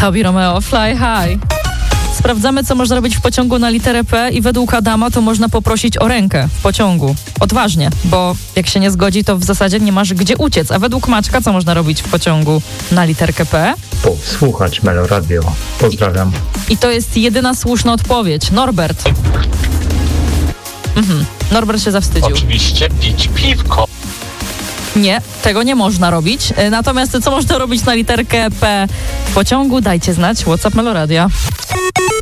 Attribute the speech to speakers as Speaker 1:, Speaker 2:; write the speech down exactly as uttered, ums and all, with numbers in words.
Speaker 1: Taubi Romeo, Fly High. Sprawdzamy, co można robić w pociągu na literę P i według Adama to można poprosić o rękę w pociągu. Odważnie, bo jak się nie zgodzi, to w zasadzie nie masz gdzie uciec. A według Maćka, co można robić w pociągu na literkę P?
Speaker 2: Posłuchać Meloradio. Pozdrawiam.
Speaker 1: I to jest jedyna słuszna odpowiedź. Norbert. Mhm. Norbert się zawstydził.
Speaker 3: Oczywiście pić piwko.
Speaker 1: Nie, tego nie można robić. Natomiast co można robić na literkę P w pociągu? Dajcie znać. WhatsApp Meloradia.